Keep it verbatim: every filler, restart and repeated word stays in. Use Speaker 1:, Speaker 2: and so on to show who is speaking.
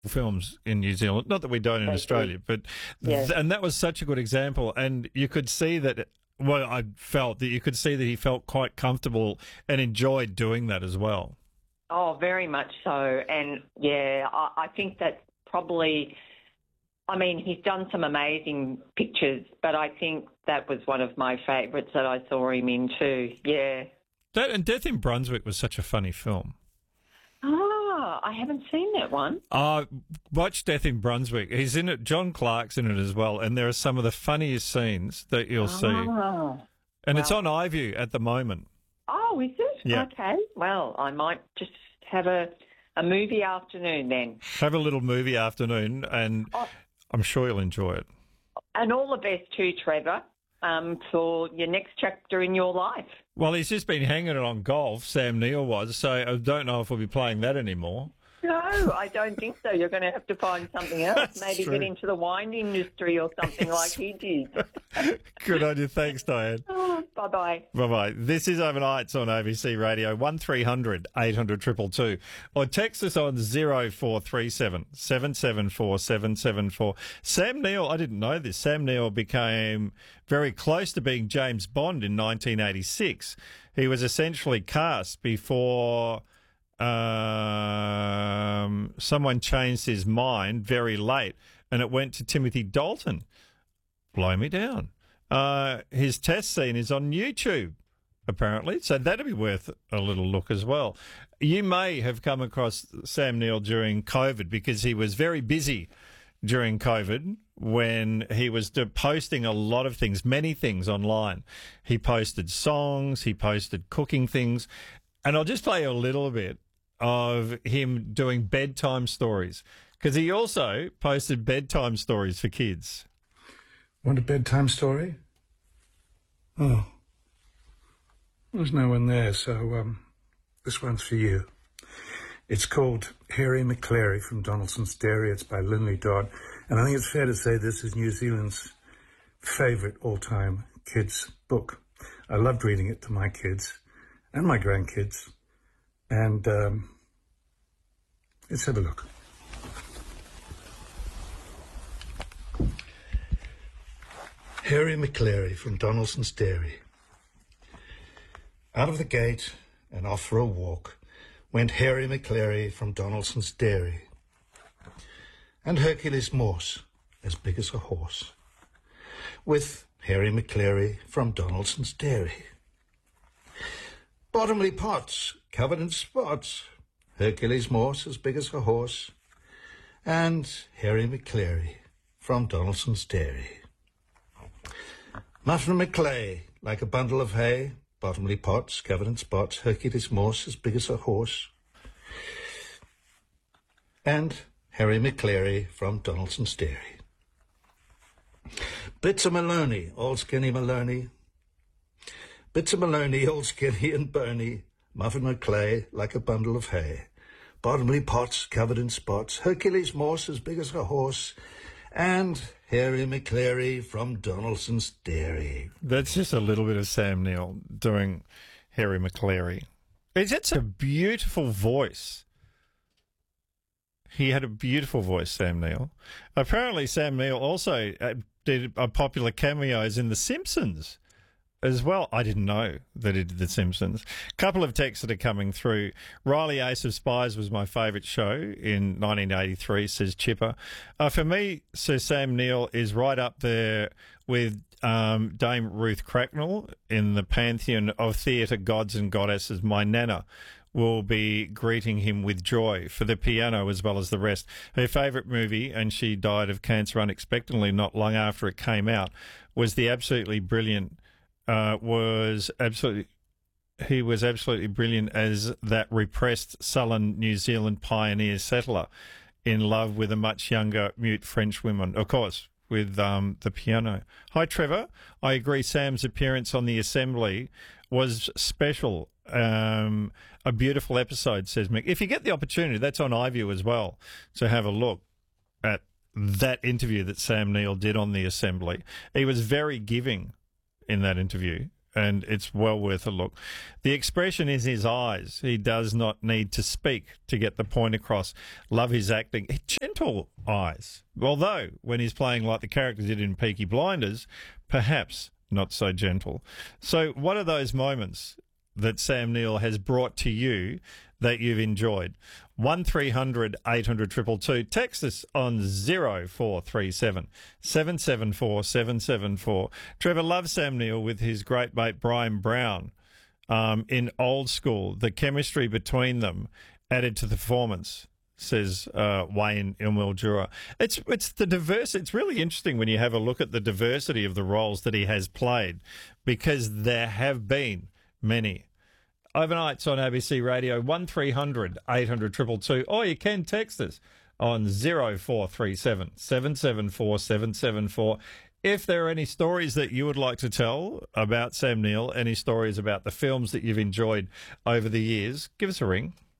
Speaker 1: films in New Zealand. Not that we don't in
Speaker 2: They
Speaker 1: Australia,
Speaker 2: do.
Speaker 1: but
Speaker 2: Yeah.
Speaker 1: th- and that was such a good example. And you could see that. Well, I felt that you could see that he felt quite comfortable and enjoyed doing that as well.
Speaker 2: Oh, very much so. And yeah, I, I think that's probably, I mean, he's done some amazing pictures, but I think that was one of my favourites that I saw him in too. Yeah.
Speaker 1: That and Death in Brunswick was such a funny film.
Speaker 2: Ah, I haven't seen that one.
Speaker 1: Uh, watch Death in Brunswick. He's in it. John Clark's in it as well, and there are some of the funniest scenes that you'll see.
Speaker 2: Oh,
Speaker 1: And it's
Speaker 2: well.
Speaker 1: on iView at the moment.
Speaker 2: oh is it?
Speaker 1: Yeah.
Speaker 2: Okay. Well, I might just have a, a movie afternoon then.
Speaker 1: Have a little movie afternoon, and
Speaker 2: Oh.
Speaker 1: I'm sure you'll enjoy it.
Speaker 2: And all the best too, Trevor, um, for your next chapter in your life.
Speaker 1: Well, he's just been hanging it on golf, Sam Neill was, so I don't know if we'll be playing that anymore.
Speaker 2: No, I don't think so. You're going to have to find something else.
Speaker 1: That's
Speaker 2: Maybe
Speaker 1: true.
Speaker 2: get into the wine industry or something like he did.
Speaker 1: Good on you. Thanks, Diane.
Speaker 2: Oh, bye-bye.
Speaker 1: Bye-bye. This is Overnights on A B C Radio, one three hundred eight hundred two two two. Or text us on zero four three seven seven seven four seven seven four. Sam Neill, I didn't know this, Sam Neill became very close to being James Bond in nineteen eighty-six. He was essentially cast before um, someone changed his mind very late, and it went to Timothy Dalton. Blow me down. Uh, his test scene is on YouTube, apparently, so that'd be worth a little look as well. You may have come across Sam Neill during COVID because he was very busy during COVID when he was de- posting a lot of things, many things online. He posted songs, he posted cooking things, and I'll just play you a little bit of him doing bedtime stories because he also posted bedtime stories for kids.
Speaker 3: Want a bedtime story? Oh. There's no one there, so um, this one's for you. It's called Harry McClary from Donaldson's Dairy. It's by Linley Dodd. And I think it's fair to say this is New Zealand's favourite all-time kids' book. I loved reading it to my kids and my grandkids. And um, let's have a look. Harry McClary from Donaldson's Dairy. Out of the gate and off for a walk went Harry McClary from Donaldson's Dairy. And Hercules Morse, as big as a horse, with Harry McClary from Donaldson's Dairy. Bottomley pots covered in spots, Hercules Morse, as big as a horse, and Harry McClary from Donaldson's Dairy. Muffin McClay, like a bundle of hay, Bottomley pots covered in spots, Hercules Morse, as big as a horse, and Harry McClary from Donaldson's Dairy. Bits of Maloney, old skinny Maloney, Bits of Maloney, old skinny and bony, Muffin McClay, like a bundle of hay, Bottomley pots covered in spots, Hercules Morse, as big as a horse, and Harry McClary from Donaldson's Dairy.
Speaker 1: That's just a little bit of Sam Neill doing Harry McClary. It's it's a beautiful voice. He had a beautiful voice, Sam Neill. Apparently, Sam Neill also uh, did a popular cameos in The Simpsons as well. I didn't know that he did The Simpsons. A couple of texts that are coming through. Riley Ace of Spies was my favourite show in nineteen eighty-three, says Chipper. Uh, for me, Sir Sam Neill is right up there with um, Dame Ruth Cracknell in the pantheon of theatre gods and goddesses. My Nana will be greeting him with joy for the piano as well as the rest. Her favourite movie, and she died of cancer unexpectedly not long after it came out, was the absolutely brilliant Uh, was absolutely, he was absolutely brilliant as that repressed sullen New Zealand pioneer settler in love with a much younger mute French woman, of course, with um, the piano. Hi, Trevor. I agree Sam's appearance on the Assembly was special. Um, a beautiful episode, says Mick. If you get the opportunity, that's on iView as well, so have a look at that interview that Sam Neill did on the Assembly. He was very giving in that interview, and it's well worth a look. The expression is his eyes. He does not need to speak to get the point across. Love his acting. Gentle gentle eyes. Although, when he's playing like the character did in Peaky Blinders, perhaps not so gentle. So what are those moments that Sam Neill has brought to you that you've enjoyed? one three hundred eight hundred two two two. Text us on zero four three seven seven seven four seven seven four. Trevor loves Sam Neill with his great mate Brian Brown um, in Old School. The chemistry between them added to the performance, says uh, Wayne Ilmildura. It's it's the diverse. It's really interesting when you have a look at the diversity of the roles that he has played, because there have been many. Overnights on A B C Radio, one three hundred eight hundred two two two, or you can text us on zero four three seven seven seven four seven seven four. If there are any stories that you would like to tell about Sam Neill, any stories about the films that you've enjoyed over the years, give us a ring.